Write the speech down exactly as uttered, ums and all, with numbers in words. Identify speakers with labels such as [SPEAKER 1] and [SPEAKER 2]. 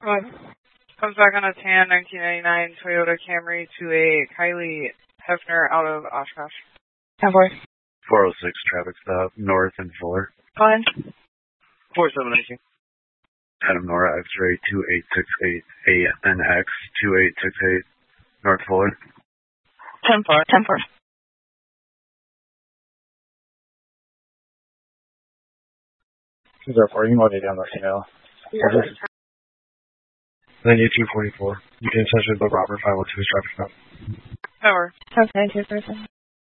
[SPEAKER 1] What? Comes back on a tan nineteen ninety-nine Toyota Camry to a Kylie Hefner out of Oshkosh.
[SPEAKER 2] ten four.
[SPEAKER 3] four oh six traffic stop, north and Fuller.
[SPEAKER 2] Fine.
[SPEAKER 4] four seven eight.
[SPEAKER 3] Adam Nora X-ray two eight six eight, A N X two eight six eight, North Fuller.
[SPEAKER 2] ten four. ten four.
[SPEAKER 5] two zero four, you can load it down the email. ninety-two forty-four. You can essentially book Robert five oh two traffic stop.
[SPEAKER 1] Power.
[SPEAKER 2] Okay, two person.